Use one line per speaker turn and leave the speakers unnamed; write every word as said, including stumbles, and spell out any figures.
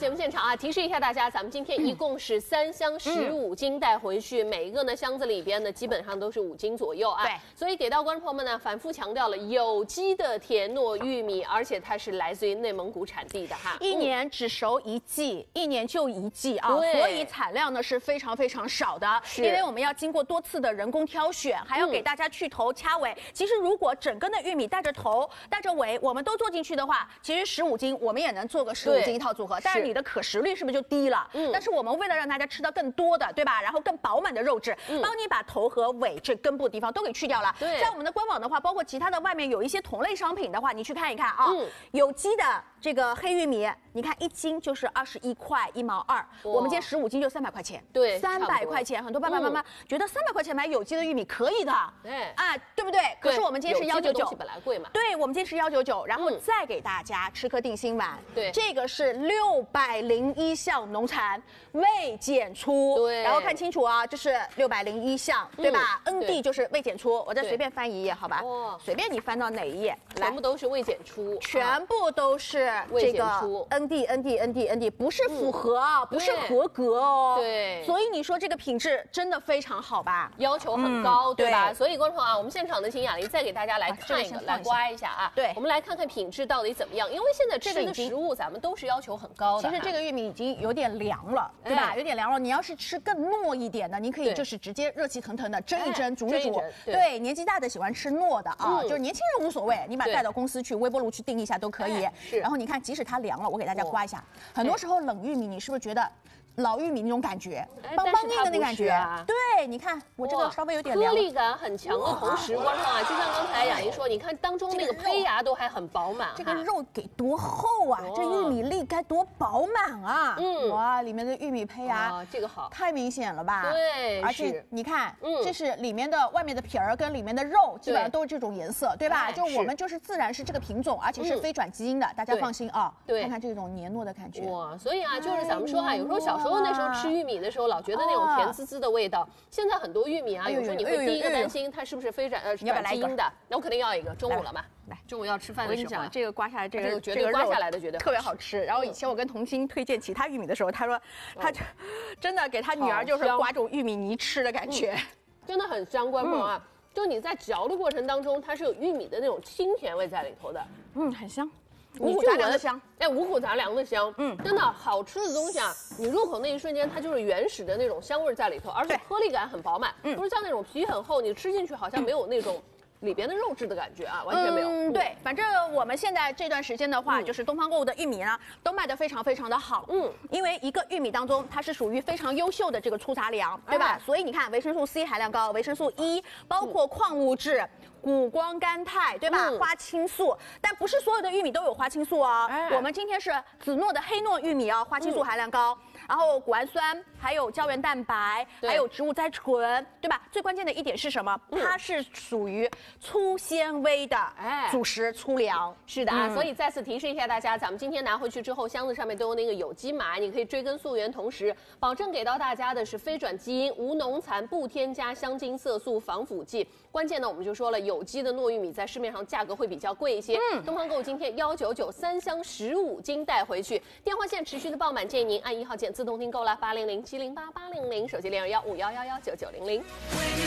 节目现场啊，提示一下大家，咱们今天一共是三箱十五斤带回去，嗯、每一个呢箱子里边呢基本上都是五斤左右啊。对，所以给到观众朋友们呢，反复强调了有机的田糯玉米，而且它是来自于内蒙古产地的哈。
一年只熟一季，嗯、一年就一季啊，所以产量呢是非常非常少的。因为我们要经过多次的人工挑选，还要给大家去头掐尾。嗯、其实如果整根的玉米带着头、带着尾，我们都做进去的话，其实十五斤我们也能做个十五斤一套组合。但是你的可食率是不是就低了？嗯。但是我们为了让大家吃到更多的，对吧？然后更饱满的肉质，嗯、帮你把头和尾这根部的地方都给去掉了。对。在我们的官网的话，包括其他的外面有一些同类商品的话，你去看一看啊。嗯。有机的这个黑玉米，你看一斤就是二十一块一毛二，我们今天十五斤就三百块钱。对。三百块钱，很多爸爸妈妈觉得三百块钱买有机的玉米可以的。对。啊，对不对？可是我们今天是幺九九，
本来贵嘛。
对，我们今天是幺九九，然后再给大家吃颗定心丸。对。这个是六百零一项农残未检出，对，然后看清楚啊，这是六百零一项，对吧 ？N D 就是未检出，我再随便翻一页，好吧？哦，随便你翻到哪一页，
全部都是未检出，
全部都是这个 N D N D N D N D， 不是符合，不是合格哦。对，所以你说这个品质真的非常好吧？
要求很高，对吧？所以观众啊，我们现场的请雅丽再给大家来看一个，来刮一下啊。对，我们来看看品质到底怎么样，因为现在吃的食物咱们都是要求很高的。
其实这个玉米已经有点凉了，对吧？有点凉了。你要是吃更糯一点的，你可以就是直接热气腾腾的蒸一蒸、煮一煮。对，年纪大的喜欢吃糯的啊，就是年轻人无所谓，你把它带到公司去，微波炉去叮一下都可以。是。然后你看，即使它凉了，我给大家刮一下。很多时候冷玉米，你是不是觉得老玉米那种感觉，邦邦硬的那感觉？对，你看我这个稍微有点凉，
颗粒感很强的同时，观众啊，就像刚才雅玲说，你看当中那个胚芽都还很饱满，
这个肉给多厚啊！这玉米粒该多饱满啊！嗯，哇，里面的玉米胚芽，
这个好，
太明显了吧？
对，
而且你看，这是里面的外面的皮儿跟里面的肉，基本上都是这种颜色，对吧？就我们就是自然是这个品种，而且是非转基因的，大家放心啊。对，看看这种黏糯的感觉。
哇，所以啊，就是咱们说哈，有时候小时候那时候吃玉米的时候，老觉得那种甜滋滋的味道。现在很多玉米啊，有时候你会第一个担心它是不是非转呃转基因的。那我肯定要一个，中午了嘛，来，中午要吃饭的时候，我跟你讲，
这个刮下来，这个
绝对刮下来的绝对
特别好吃。然后以前我跟童心推荐其他玉米的时候，他说他真的给他女儿就是刮这种玉米泥吃的感觉，
真的很香，观众啊。就你在嚼的过程当中，它是有玉米的那种清甜味在里头的，
嗯，很香。五谷杂粮的香，
哎，五谷杂粮的香，嗯，真的好吃的东西啊！你入口那一瞬间，它就是原始的那种香味在里头，而且颗粒感很饱满，不是像那种皮很厚，你吃进去好像没有那种里边的肉质的感觉啊，完全没有。
嗯，对，反正我们现在这段时间的话，就是东方购物的玉米呢，都卖得非常非常的好，嗯，因为一个玉米当中，它是属于非常优秀的这个粗杂粮，对吧？所以你看，维生素 C 含量高，维生素 E， 包括矿物质。谷胱甘肽，对吧？嗯、花青素，但不是所有的玉米都有花青素哦。哎、我们今天是紫糯的黑糯玉米啊，花青素含量高，嗯、然后谷氨酸，还有胶原蛋白，还有植物甾醇，对吧？最关键的一点是什么？嗯、它是属于粗纤维的主食粗粮。
是的啊，嗯、所以再次提示一下大家，咱们今天拿回去之后，箱子上面都有那个有机码，你可以追根溯源，同时保证给到大家的是非转基因、无农残、不添加香精、色素、防腐剂。关键呢，我们就说了，有机的糯玉米在市面上价格会比较贵一些。嗯，东方购物今天幺九九三箱十五斤带回去，电话线持续的爆满，建议您按一号键自动订购了八零零七零八八零零，手机零二幺五幺幺幺九九零零。